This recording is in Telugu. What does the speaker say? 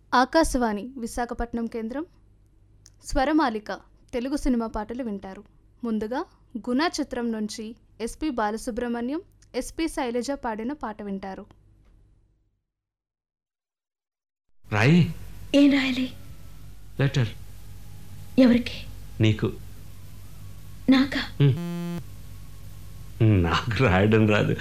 ఆకాశవాణి విశాఖపట్నం కేంద్రం స్వరమాలిక తెలుగు సినిమా పాటలు వింటారు. ముందుగా గుణ చిత్రం నుంచి ఎస్పి బాలసుబ్రహ్మణ్యం, ఎస్పి శైలజ పాడిన పాట వింటారు. రాయి. ఏం రాయాలి? లెటర్. ఎవరికి? నీకు. నాకా? నాకు రాయడం రాదు.